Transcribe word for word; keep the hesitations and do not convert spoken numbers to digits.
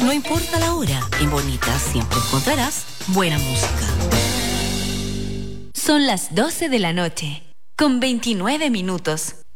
No importa la hora, en Bonita siempre encontrarás buena música. Son las doce de la noche, con veintinueve minutos.